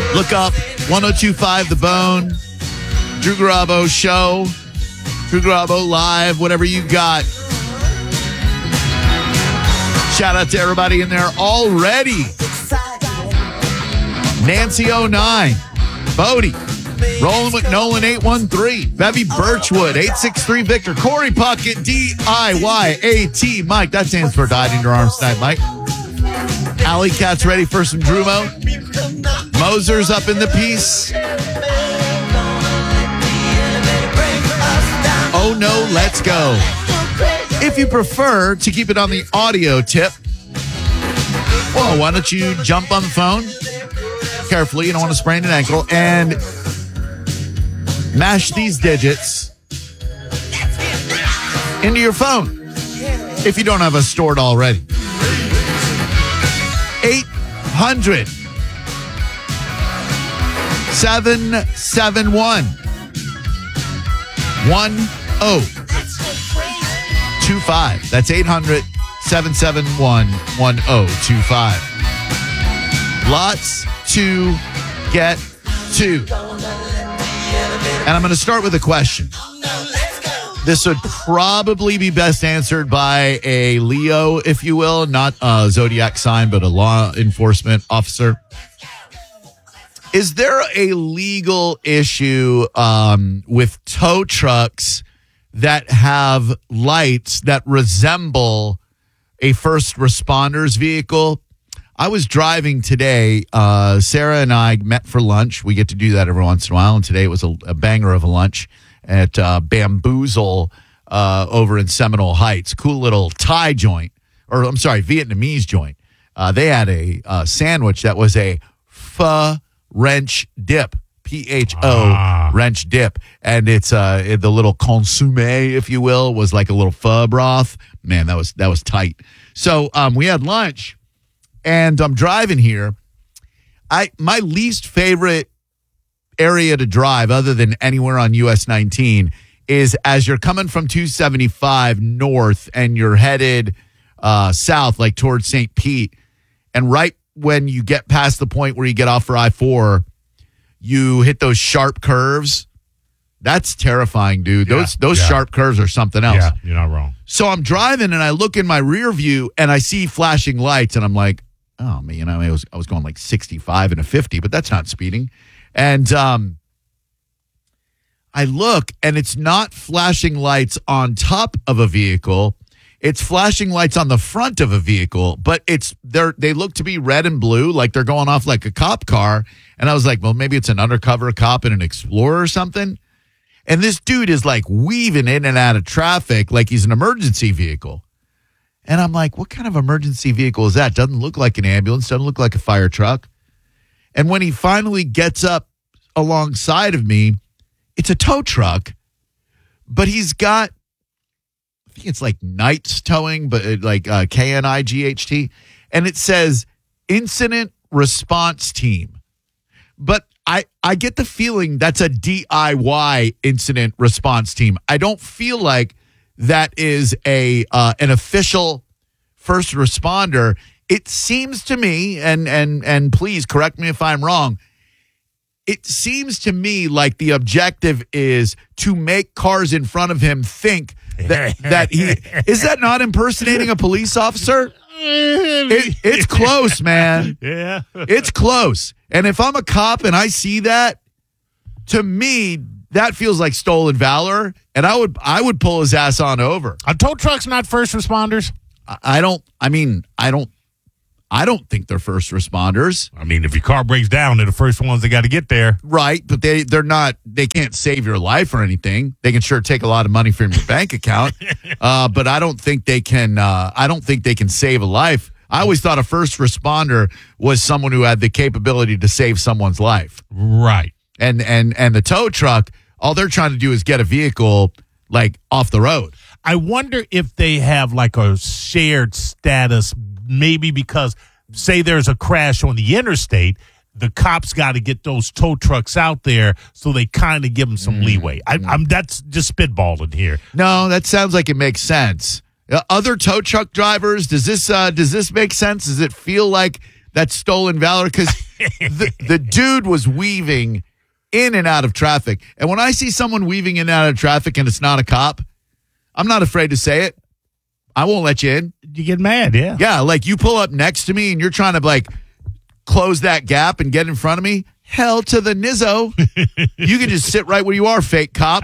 Look up 102.5 The Bone, Drew Garabo Show, Drew Garabo Live, whatever you got. Shout out to everybody in there already. Nancy 09, Bodie, Rolling with Nolan 813, Bevy Birchwood 863, Victor, Corey Puckett, DIYAT, Mike, that stands for Died in Your Arms Tonight, Mike. Alley Cat's ready for some Drumo. Moser's up in the piece. Oh no, let's go. If you prefer to keep it on the audio tip, well, why don't you jump on the phone carefully, you don't want to sprain an ankle, and mash these digits into your phone if you don't have us stored already. 800 771 1025. That's 800 771 1025. Lots to get to. And I'm going to start with a question. This would probably be best answered by a Leo, if you will, not a zodiac sign, but a law enforcement officer. Is there a legal issue with tow trucks that have lights that resemble a first responder's vehicle? I was driving today. Sarah and I met for lunch. We get to do that every once in a while, and today it was a banger of a lunch at Bamboozle over in Seminole Heights. Cool little Thai joint, or I'm sorry, Vietnamese joint. They had a sandwich that was a pho wrench dip, PHO wrench dip, and it's the little consomme, if you will, was like a little pho broth. Man, that was tight. So we had lunch, and I'm driving here. My least favorite area to drive, other than anywhere on US 19, is as you're coming from 275 north and you're headed south, like towards St. Pete, and right when you get past the point where you get off for I-4, you hit those sharp curves. That's terrifying, dude. Those sharp curves are something else. Yeah, you're not wrong. So I'm driving and I look in my rear view and I see flashing lights and I'm like, oh man, I was going like 65 and a 50, but that's not speeding. And I look and it's not flashing lights on top of a vehicle. It's flashing lights on the front of a vehicle, but they look to be red and blue, like they're going off like a cop car. And I was like, well, maybe it's an undercover cop in an Explorer or something. And this dude is like weaving in and out of traffic like he's an emergency vehicle. And I'm like, what kind of emergency vehicle is that? Doesn't look like an ambulance, doesn't look like a fire truck. And when he finally gets up alongside of me, it's a tow truck, but he's got, I think it's like Knight's Towing, but like KNIGHT, and it says Incident Response Team. But I get the feeling that's a DIY Incident Response Team. I don't feel like that is an official first responder. It seems to me, and please correct me if I'm wrong, it seems to me like the objective is to make cars in front of him think that he is that not impersonating a police officer? It's close, man. Yeah. It's close. And if I'm a cop and I see that, to me, that feels like stolen valor, and I would pull his ass on over. Are tow trucks not first responders? I don't think they're first responders. I mean, if your car breaks down, they're the first ones that got to get there. Right, but they're not, they can't save your life or anything. They can sure take a lot of money from your bank account, but I don't think they can save a life. I always thought a first responder was someone who had the capability to save someone's life. Right. And the tow truck, all they're trying to do is get a vehicle like off the road. I wonder if they have like a shared status, maybe because say there's a crash on the interstate, the cops got to get those tow trucks out there, so they kind of give them some leeway. I'm that's just spitballing here. No, that sounds like it makes sense. Other tow truck drivers, does this make sense? Does it feel like That's stolen valor because the dude was weaving in and out of traffic. And when I see someone weaving in and out of traffic and it's not a cop, I'm not afraid to say it. I won't let you in. You get mad, yeah. Yeah, like you pull up next to me and you're trying to like close that gap and get in front of me. Hell to the nizzo. You can just sit right where you are, fake cop.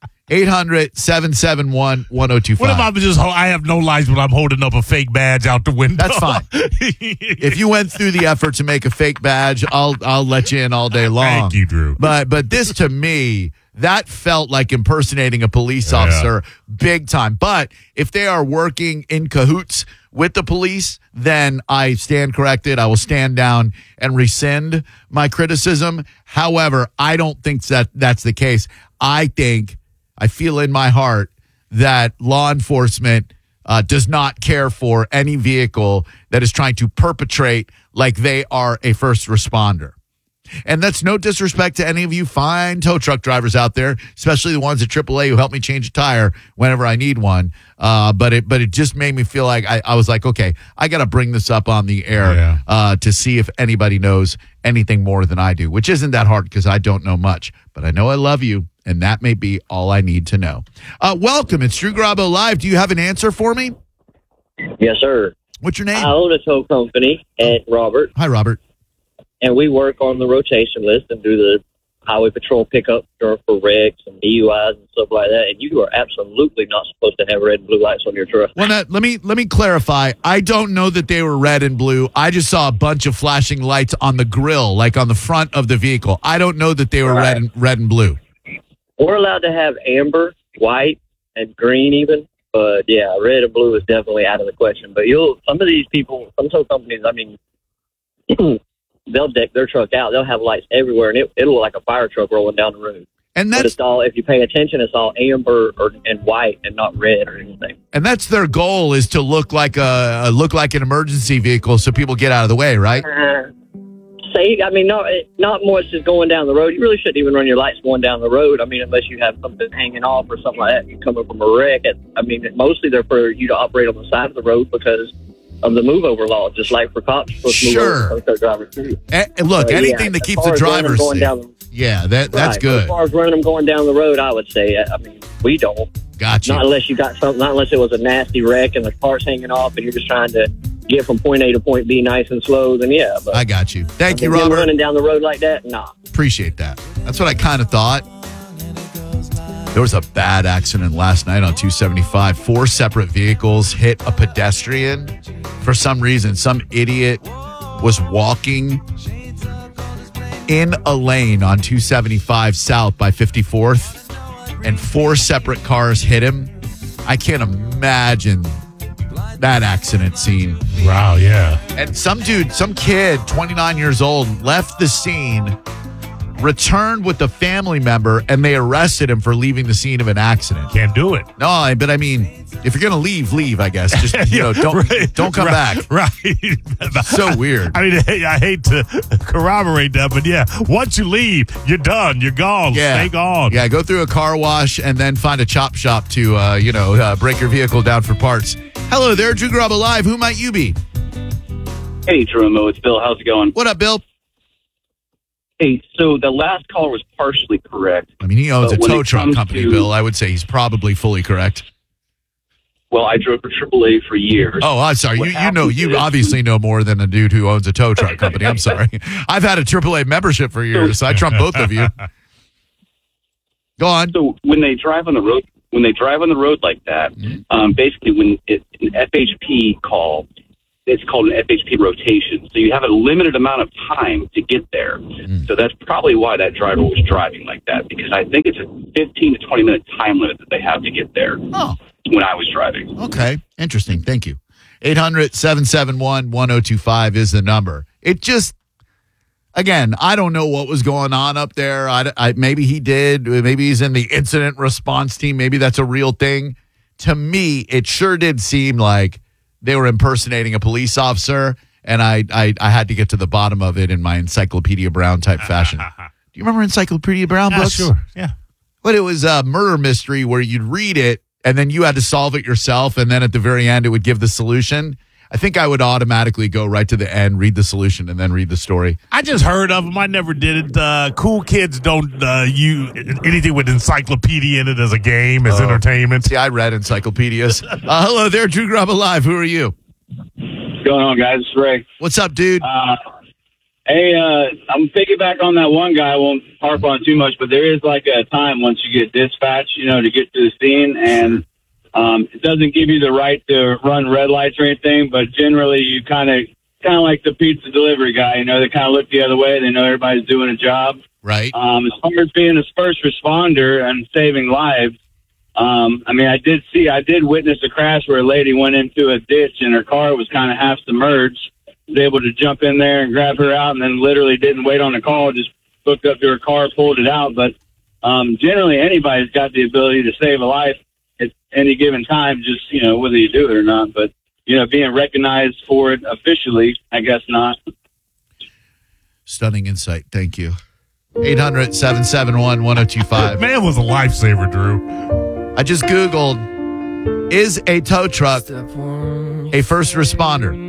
800-771-1025. What if I'm I have no lights, but I'm holding up a fake badge out the window? That's fine. If you went through the effort to make a fake badge, I'll let you in all day long. Thank you, Drew. But this to me, that felt like impersonating a police officer big time. But if they are working in cahoots with the police, then I stand corrected. I will stand down and rescind my criticism. However, I don't think that's the case. I feel in my heart that law enforcement does not care for any vehicle that is trying to perpetrate like they are a first responder. And that's no disrespect to any of you fine tow truck drivers out there, especially the ones at AAA who help me change a tire whenever I need one. But it just made me feel like I was like, okay, I got to bring this up on the air to see if anybody knows anything more than I do, which isn't that hard because I don't know much. But I know I love you, and that may be all I need to know. Welcome. It's Drew Garabo Live. Do you have an answer for me? Yes, sir. What's your name? I own a tow company at Robert. Hi, Robert. And we work on the rotation list and do the highway patrol pickup for wrecks and DUIs and stuff like that. And you are absolutely not supposed to have red and blue lights on your truck. Well, now, let me clarify. I don't know that they were red and blue. I just saw a bunch of flashing lights on the grill, like on the front of the vehicle. I don't know that they were red and blue. We're allowed to have amber, white, and green even. But, yeah, red and blue is definitely out of the question. But some of these people, some tow companies, I mean, they'll deck their truck out. They'll have lights everywhere, and it'll look like a fire truck rolling down the road. And but it's all, if you pay attention, it's all amber and white and not red or anything. And that's their goal, is to look like an emergency vehicle so people get out of the way, right? Not much is going down the road. You really shouldn't even run your lights going down the road. I mean, unless you have something hanging off or something like that. You come up from a wreck. Mostly they're for you to operate on the side of the road because of the move over law, just like for cops, supposed to move over for drivers too. Look, anything that keeps the drivers safe. That's good. As far as running them going down the road, I would say, we don't. Gotcha. Not unless you got something, not unless it was a nasty wreck and the car's hanging off and you're just trying to get from point A to point B nice and slow, then yeah. But I got you. Thank you, Robert. Running down the road like that, nah. Appreciate that. That's what I kind of thought. There was a bad accident last night on 275. 4 separate vehicles hit a pedestrian. For some reason, some idiot was walking in a lane on 275 south by 54th, and 4 separate cars hit him. I can't imagine that accident scene. Wow, yeah. And some kid, 29 years old, left the scene, returned with a family member, and they arrested him for leaving the scene of an accident. Can't do it. No, but I mean, if you're going to leave, I guess. Just, don't come back. Right. So weird. I mean, I hate to corroborate that, but yeah, once you leave, you're done. You're gone. Yeah. Stay gone. Yeah, go through a car wash and then find a chop shop to, break your vehicle down for parts. Hello there, Drew Garabo Live. Who might you be? Hey, Drew, it's Bill. How's it going? What up, Bill? Hey, so the last caller was partially correct. I mean, he owns a tow truck company, Bill. I would say he's probably fully correct. Well, I drove for AAA for years. Oh, I'm sorry. You obviously know more than a dude who owns a tow truck company. I'm sorry. I've had a AAA membership for years, so I trump both of you. Go on. So when they drive on the road, like that, basically when it's an FHP call, it's called an FHP rotation. So you have a limited amount of time to get there. So that's probably why that driver was driving like that, because I think it's a 15 to 20 minute time limit that they have to get there when I was driving. Okay. Interesting. Thank you. 800-771-1025 is the number. It just, again, I don't know what was going on up there. Maybe he did. Maybe he's in the incident response team. Maybe that's a real thing. To me, it sure did seem like they were impersonating a police officer, and I had to get to the bottom of it in my Encyclopedia Brown type fashion. Do you remember Encyclopedia Brown books? Sure, yeah. But it was a murder mystery where you'd read it, and then you had to solve it yourself, and then at the very end, it would give the solution. I think I would automatically go right to the end, read the solution, and then read the story. I just heard of them. I never did it. Cool kids don't use anything with encyclopedia in it as a game, as entertainment. See, I read encyclopedias. Hello there, Drew Grub Alive. Who are you? What's going on, guys? It's Ray. What's up, dude? Hey, I'm piggyback on that one guy. I won't harp on too much, but there is like a time once you get dispatched, to get to the scene, and it doesn't give you the right to run red lights or anything, but generally you kind of like the pizza delivery guy, they kind of look the other way. They know everybody's doing a job. Right. As far as being a first responder and saving lives, I did witness a crash where a lady went into a ditch and her car was kind of half submerged. Was able to jump in there and grab her out, and then literally didn't wait on the call, just hooked up to her car, pulled it out. But generally anybody's got the ability to save a life at any given time, just, whether you do it or not. But, being recognized for it officially, I guess not. Stunning insight. Thank you. 800-771-1025. Man was a lifesaver, Drew. I just Googled, is a tow truck a first responder?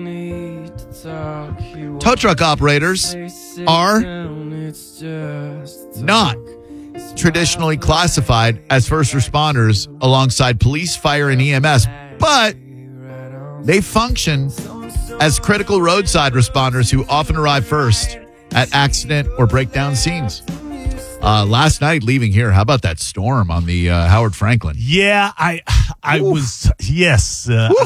Tow truck operators are not traditionally classified as first responders alongside police, fire, and EMS, but they function as critical roadside responders who often arrive first at accident or breakdown scenes. Last night leaving here, how about that storm on the Howard Franklin? Yeah, I was, yes.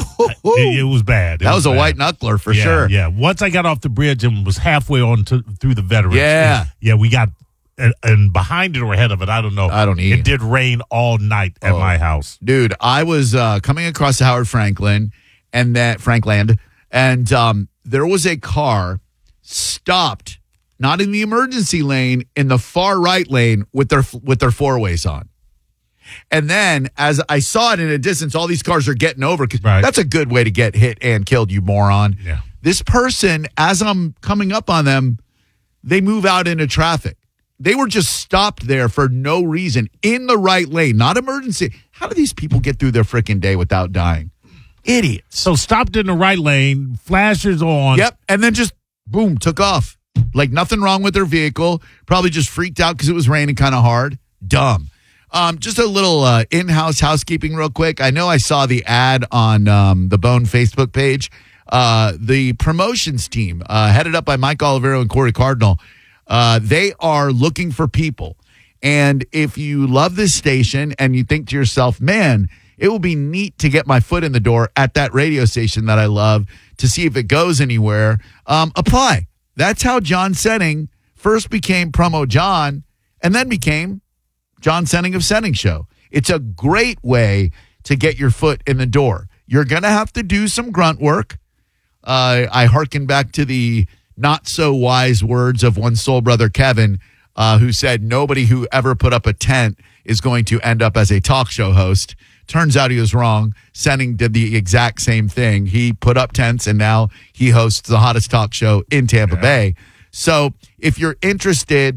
It was bad. That was a bad. white knuckler for sure. Yeah, once I got off the bridge and was halfway on through the Veterans. Yeah. Yeah, we got, and behind it or ahead of it, I don't know. I don't either. It did rain all night at my house. Dude, I was coming across the Howard Franklin and Frankland, and there was a car stopped, not in the emergency lane, in the far right lane with their four-ways on. And then as I saw it in a distance, all these cars are getting over. Right. That's a good way to get hit and killed, you moron. Yeah. This person, as I'm coming up on them, they move out into traffic. They were just stopped there for no reason in the right lane, not emergency. How do these people get through their freaking day without dying? Idiots. So stopped in the right lane, flashers on. Yep. And then just, boom, took off. Like nothing wrong with their vehicle. Probably just freaked out because it was raining kind of hard. Dumb. Just a little in-house housekeeping real quick. I know I saw the ad on the Bone Facebook page. The promotions team, headed up by Mike Olivero and Corey Cardinal, they are looking for people. And if you love this station and you think to yourself, man, it will be neat to get my foot in the door at that radio station that I love to see if it goes anywhere, apply. That's how John Senning first became Promo John and then became John Senning of Senning Show. It's a great way to get your foot in the door. You're going to have to do some grunt work. I hearken back to the not so wise words of one soul brother, Kevin, who said nobody who ever put up a tent is going to end up as a talk show host. Turns out he was wrong. Senning did the exact same thing. He put up tents, and now he hosts the hottest talk show in Tampa Bay. So if you're interested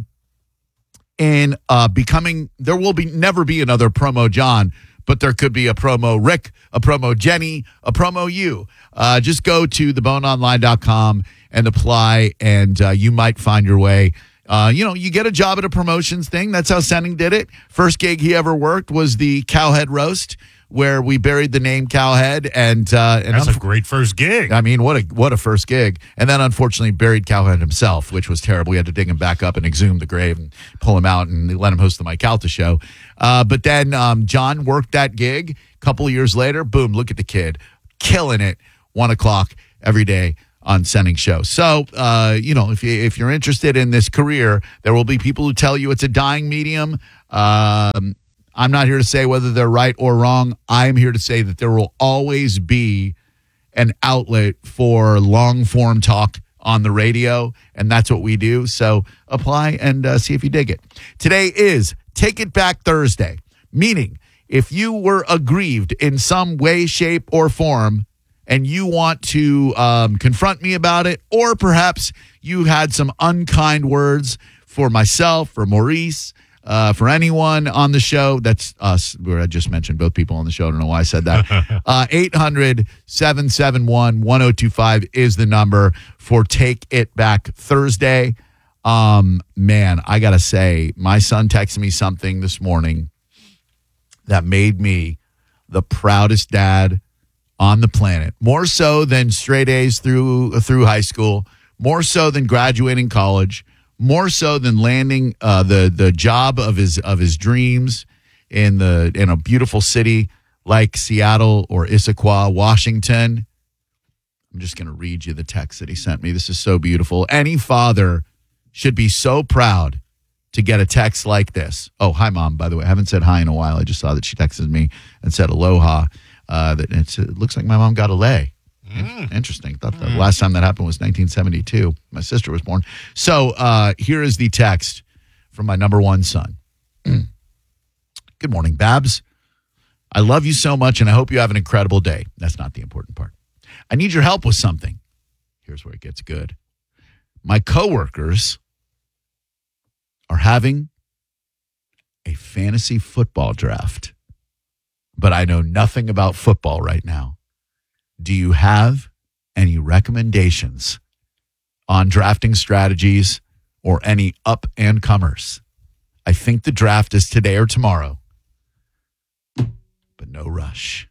in becoming, there will never be another Promo John, but there could be a Promo Rick, a Promo Jenny, a Promo you. Just go to theboneonline.com and apply, and you might find your way. You get a job at a promotions thing. That's how Senning did it. First gig he ever worked was the Cowhead Roast, where we buried the name Cowhead. And that's a great first gig. I mean, what a first gig. And then unfortunately buried Cowhead himself, which was terrible. We had to dig him back up and exhume the grave and pull him out and let him host the Mike Calta show. But then John worked that gig. A couple of years later, boom, look at the kid. Killing it. 1 o'clock every day on Senning Show. So, if you're interested in this career, there will be people who tell you it's a dying medium. I'm not here to say whether they're right or wrong. I'm here to say that there will always be an outlet for long-form talk on the radio, and that's what we do. So apply and see if you dig it. Today is Take It Back Thursday, meaning if you were aggrieved in some way, shape, or form, and you want to confront me about it, or perhaps you had some unkind words for myself, for Maurice, for anyone on the show. That's us. I just mentioned both people on the show. I don't know why I said that. 800-771-1025 is the number for Take It Back Thursday. Man, I got to say, my son texted me something this morning that made me the proudest dad on the planet. More so than straight A's through high school, more so than graduating college, more so than landing the job of his dreams in a beautiful city like Seattle or Issaquah, Washington. I'm just going to read you the text that he sent me. This is so beautiful. Any father should be so proud to get a text like this. Oh, hi, Mom, by the way. I haven't said hi in a while. I just saw that she texted me and said aloha. It looks like my mom got a lay. Interesting. Thought the last time that happened was 1972. My sister was born. So here is the text from my number one son. Good morning, Babs. I love you so much, and I hope you have an incredible day. That's not the important part. I need your help with something. Here's where it gets good. My coworkers are having a fantasy football draft, but I know nothing about football right now. Do you have any recommendations on drafting strategies or any up-and-comers? I think the draft is today or tomorrow, but no rush.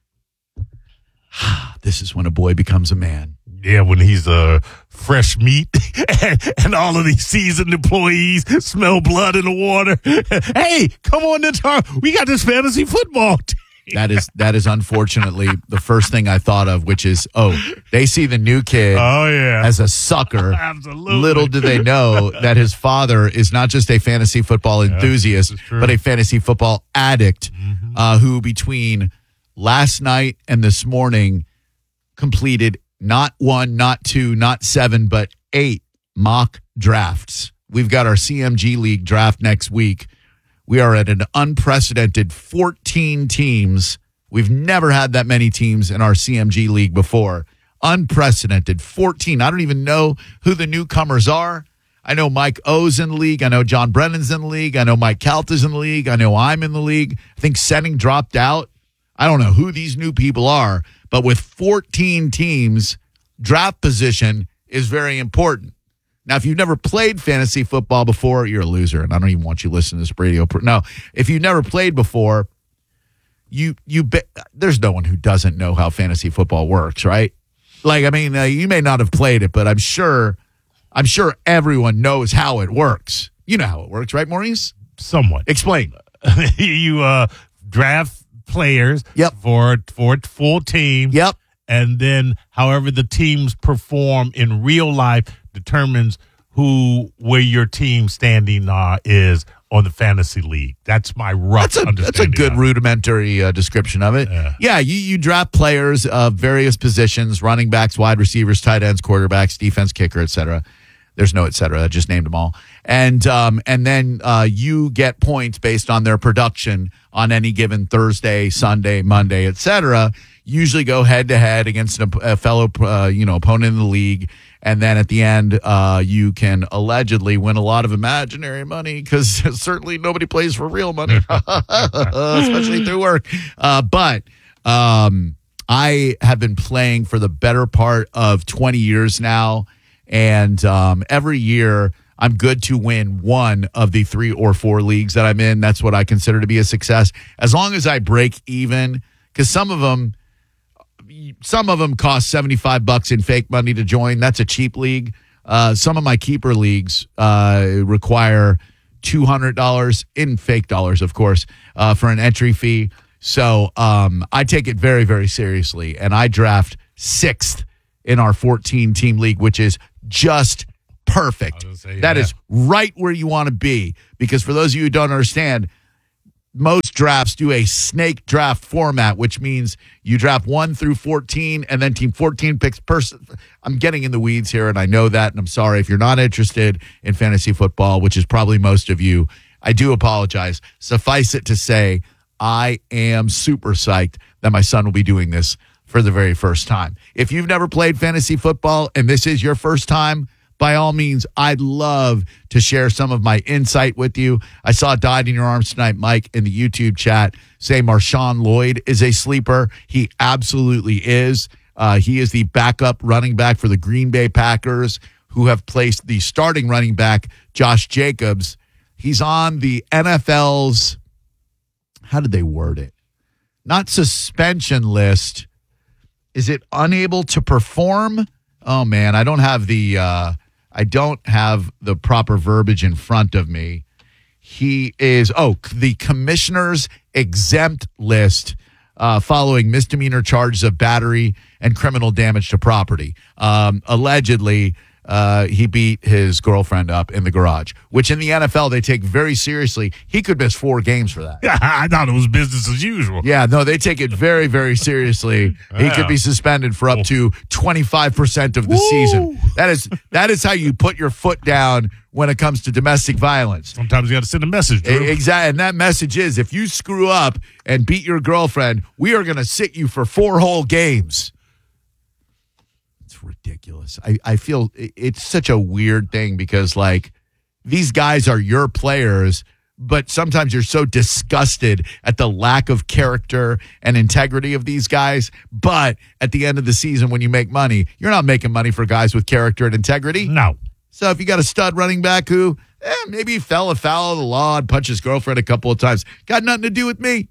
This is when a boy becomes a man. Yeah, when he's fresh meat and all of these seasoned employees smell blood in the water. Hey, come on we got this fantasy football team. That is unfortunately the first thing I thought of, which is, they see the new kid as a sucker. Absolutely. Little do they know that his father is not just a fantasy football enthusiast, but a fantasy football addict who between last night and this morning completed not 1, not 2, not 7, but 8 mock drafts. We've got our CMG League draft next week. We are at an unprecedented 14 teams. We've never had that many teams in our CMG League before. Unprecedented 14. I don't even know who the newcomers are. I know Mike O's in the league. I know John Brennan's in the league. I know Mike Calta's in the league. I know I'm in the league. I think Senning dropped out. I don't know who these new people are, but with 14 teams, draft position is very important. Now, if you've never played fantasy football before, you're a loser, and I don't even want you listening to this radio. No, if you've never played before, there's no one who doesn't know how fantasy football works, right? Like, I mean, you may not have played it, but I'm sure everyone knows how it works. You know how it works, right, Maurice? Somewhat. Explain. You draft players for a full team. Yep. And then however the teams perform in real life determines where your team standing is on the fantasy league. That's my rough understanding. That's a good rudimentary description of it. Yeah, you draft players of various positions, running backs, wide receivers, tight ends, quarterbacks, defense, kicker, etc. There's no et cetera. I just named them all. And then you get points based on their production on any given Thursday, Sunday, Monday, et cetera. Usually go head-to-head against a fellow opponent in the league. And then at the end, you can allegedly win a lot of imaginary money because certainly nobody plays for real money, especially through work. But I have been playing for the better part of 20 years now. And every year, I'm good to win one of the 3 or 4 leagues that I'm in. That's what I consider to be a success. As long as I break even, because some of them cost $75 in fake money to join. That's a cheap league. Some of my keeper leagues require $200 in fake dollars, of course, for an entry fee. So I take it very, very seriously, and I draft 6th in our 14-team league, which is just perfect. That is right where you want to be, because for those of you who don't understand, most drafts do a snake draft format, which means you draft 1 through 14, and then team 14 picks person. I'm getting in the weeds here, and I know that, and I'm sorry if you're not interested in fantasy football, which is probably most of you. I do apologize. Suffice it to say, I am super psyched that my son will be doing this for the very first time. If you've never played fantasy football and this is your first time, by all means, I'd love to share some of my insight with you. I saw Died in Your Arms Tonight, Mike, in the YouTube chat say Marshawn Lloyd is a sleeper. He absolutely is. He is the backup running back for the Green Bay Packers, who have placed the starting running back, Josh Jacobs. He's on the NFL's, how did they word it? Not suspension list. Is it unable to perform? Oh man, I don't have the proper verbiage in front of me. He is the commissioner's exempt list following misdemeanor charges of battery and criminal damage to property. Allegedly, he beat his girlfriend up in the garage, which in the NFL they take very seriously. He could miss 4 games for that. Yeah, I thought it was business as usual. Yeah, no, they take it very, very seriously. He could be suspended for up to 25% of the season. That is how you put your foot down when it comes to domestic violence. Sometimes you got to send a message, Drew. Exactly, and that message is, if you screw up and beat your girlfriend, we are going to sit you for 4 whole games. Ridiculous. I feel it's such a weird thing because, like, these guys are your players, but sometimes you're so disgusted at the lack of character and integrity of these guys. But at the end of the season, when you make money, you're not making money for guys with character and integrity. No. So if you got a stud running back who maybe he fell afoul of the law and punched his girlfriend a couple of times, got nothing to do with me.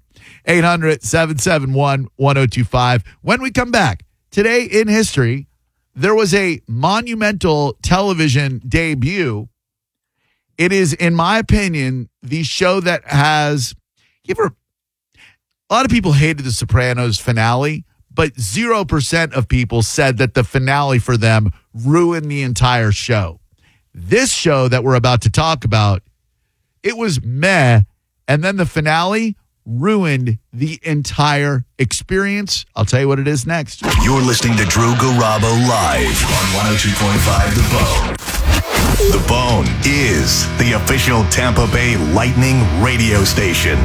800-771-1025. When we come back, today in history, there was a monumental television debut. It is, in my opinion, the show that has... a lot of people hated The Sopranos finale, but 0% of people said that the finale for them ruined the entire show. This show that we're about to talk about, it was meh, and then the finale ruined the entire experience. I'll tell you what it is next. You're listening to Drew Garabo live on 102.5 The Bone. The Bone is the official Tampa Bay Lightning radio station.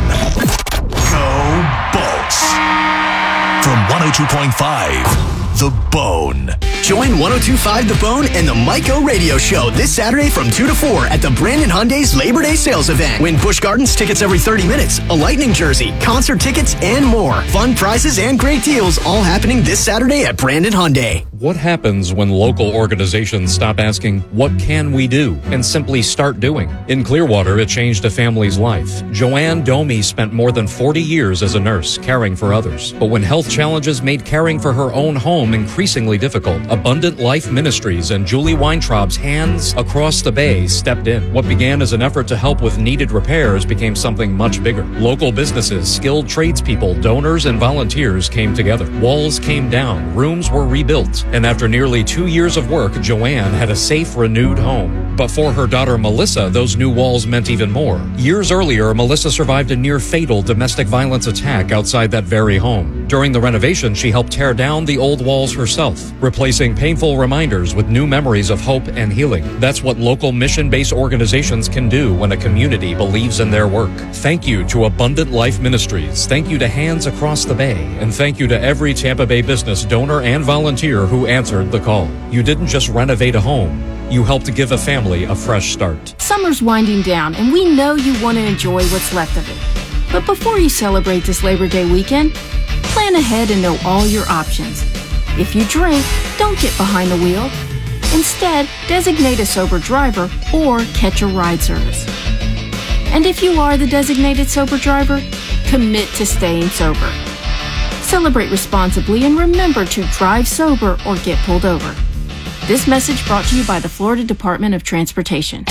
Go Bolts! From 102.5 The Bone. Join 102.5 The Bone and the Mike O Radio Show this Saturday from 2 to 4 at the Brandon Hyundai's Labor Day sales event. Win Busch Gardens tickets every 30 minutes, a Lightning jersey, concert tickets, and more. Fun prizes and great deals all happening this Saturday at Brandon Hyundai. What happens when local organizations stop asking, what can we do, and simply start doing? In Clearwater, it changed a family's life. Joanne Domi spent more than 40 years as a nurse caring for others. But when health challenges made caring for her own home increasingly difficult, Abundant Life Ministries and Julie Weintraub's Hands Across the Bay stepped in. What began as an effort to help with needed repairs became something much bigger. Local businesses, skilled tradespeople, donors, and volunteers came together. Walls came down, rooms were rebuilt, and after nearly 2 years of work, Joanne had a safe, renewed home. But for her daughter Melissa, those new walls meant even more. Years earlier, Melissa survived a near-fatal domestic violence attack outside that very home. During the renovation, she helped tear down the old walls herself, replacing painful reminders with new memories of hope and healing. That's what local mission-based organizations can do when a community believes in their work. Thank you to Abundant Life Ministries. Thank you to Hands Across the Bay. And thank you to every Tampa Bay business donor and volunteer who answered the call. You didn't just renovate a home. You helped give a family a fresh start. Summer's winding down, and we know you want to enjoy what's left of it. But before you celebrate this Labor Day weekend, plan ahead and know all your options. If you drink, don't get behind the wheel. Instead, designate a sober driver or catch a ride service. And if you are the designated sober driver, commit to staying sober. Celebrate responsibly and remember to drive sober or get pulled over. This message brought to you by the Florida Department of Transportation.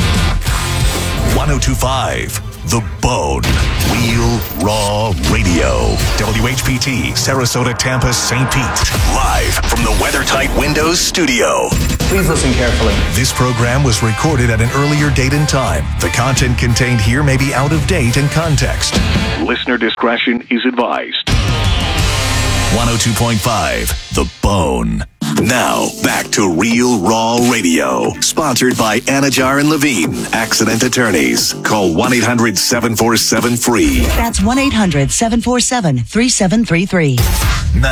102.5 The Bone. Real Raw Radio. WHPT, Sarasota, Tampa, St. Pete. Live from the WeatherTight Windows studio. Please listen carefully. This program was recorded at an earlier date and time. The content contained here may be out of date in context. Listener discretion is advised. 102.5 The Bone. Now, back to Real Raw Radio. Sponsored by Anajar and Levine, Accident Attorneys. Call 1-800-747-FREE. That's 1-800-747-3733.